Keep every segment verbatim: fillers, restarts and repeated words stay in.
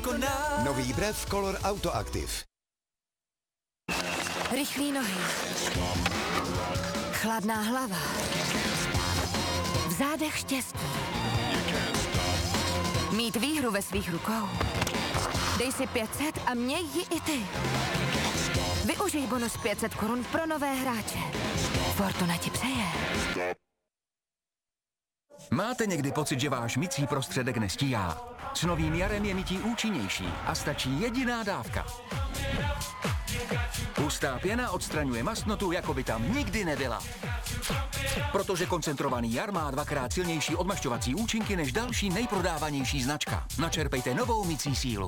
překoná. Nový brev Color Auto Active. Rychlý nohy. Chladná hlava. V zádech štěstí. Mít výhru ve svých rukou. Dej si pět set a měj ji i ty. Využij bonus pět set korun pro nové hráče. Fortuna ti přeje. Máte někdy pocit, že váš mycí prostředek nestíhá? S novým jarem je mytí účinnější a stačí jediná dávka. Hustá pěna odstraňuje mastnotu, jako by tam nikdy nebyla. Protože koncentrovaný jar má dvakrát silnější odmašťovací účinky než další nejprodávanější značka. Načerpejte novou mycí sílu.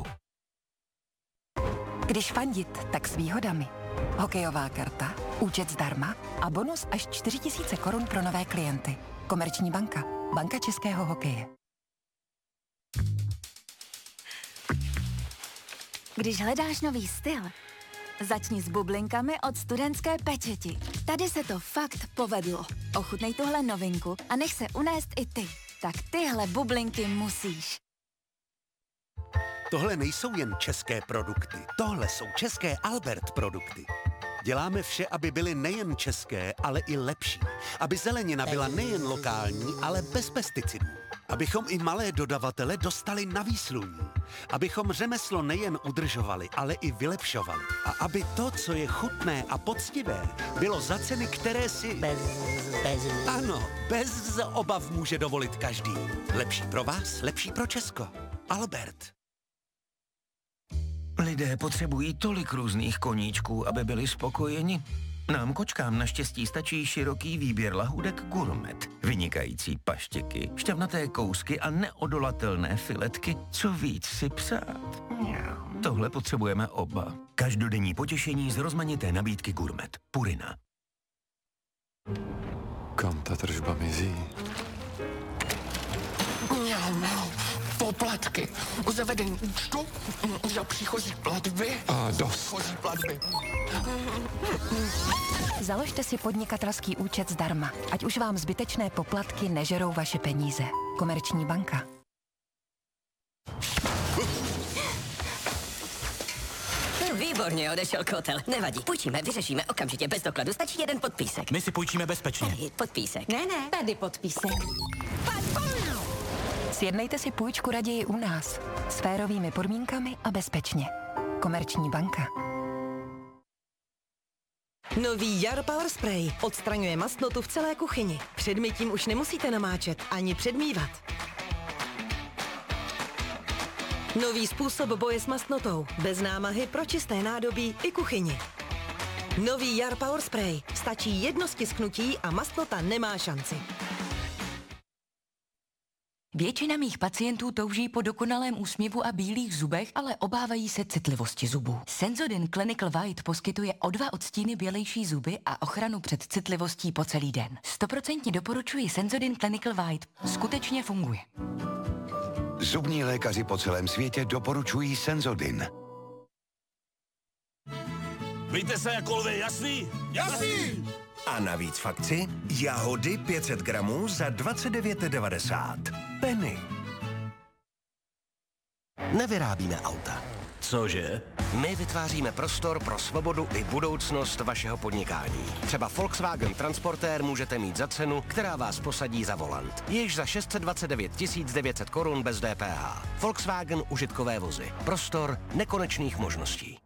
Když fandit, tak s výhodami. Hokejová karta, účet zdarma a bonus až čtyři tisíce korun pro nové klienty. Komerční banka. Banka českého hokeje. Když hledáš nový styl, začni s bublinkami od Studentské pečeti. Tady se to fakt povedlo. Ochutnej tuhle novinku a nech se unést i ty. Tak tyhle bublinky musíš. Tohle nejsou jen české produkty. Tohle jsou české Albert produkty. Děláme vše, aby byly nejen české, ale i lepší. Aby zelenina byla nejen lokální, ale bez pesticidů. Abychom i malé dodavatele dostali na výsluní. Abychom řemeslo nejen udržovali, ale i vylepšovali. A aby to, co je chutné a poctivé, bylo za ceny, které si... Bez, bez... Ano, bez obav může dovolit každý. Lepší pro vás, lepší pro Česko. Albert. Lidé potřebují tolik různých koníčků, aby byli spokojeni. Nám kočkám naštěstí stačí široký výběr lahůdek Gourmet. Vynikající paštěky, šťavnaté kousky a neodolatelné filetky. Co víc si přát? Tohle potřebujeme oba. Každodenní potěšení z rozmanité nabídky Gourmet. Purina. Kam ta tržba mizí? Poplatky, zavedení účtu za příchozí platby. A dost. Příchozí platby. Založte si podnikatelský účet zdarma, ať už vám zbytečné poplatky nežerou vaše peníze. Komerční banka. Výborně, odešel kotel. Nevadí, půjčíme, vyřešíme okamžitě bez dokladu. Stačí jeden podpísek. My si půjčíme bezpečně. Tady podpísek. Ne, ne, tady podpísek. Sjednejte si půjčku raději u nás. S férovými podmínkami a bezpečně. Komerční banka. Nový Jar Power Spray odstraňuje mastnotu v celé kuchyni. Před mytím už nemusíte namáčet ani předmývat. Nový způsob boje s mastnotou. Bez námahy pro čisté nádobí i kuchyni. Nový Jar Power Spray. Stačí jedno stisknutí a mastnota nemá šanci. Většina mých pacientů touží po dokonalém úsměvu a bílých zubech, ale obávají se citlivosti zubů. Sensodyne Clinical White poskytuje o dva odstíny bělejší zuby a ochranu před citlivostí po celý den. Stoprocentně doporučuji Sensodyne Clinical White. Skutečně funguje. Zubní lékaři po celém světě doporučují Sensodyne. Víte se jako lvy, jasný? Jasný! A navíc v akci jahody pět set gramů za dvacet devět devadesát. Penny. Nevyrábíme auta. Cože? My vytváříme prostor pro svobodu i budoucnost vašeho podnikání. Třeba Volkswagen Transportér můžete mít za cenu, která vás posadí za volant. Již za šest set dvacet devět tisíc devět set korun bez D P H. Volkswagen užitkové vozy. Prostor nekonečných možností.